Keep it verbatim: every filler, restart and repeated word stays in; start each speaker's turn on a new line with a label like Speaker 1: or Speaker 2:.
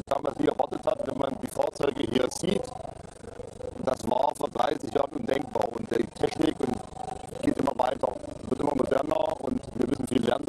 Speaker 1: damals nie erwartet hat, wenn man die Fahrzeuge hier sieht. Das war vor dreißig Jahren undenkbar. Und die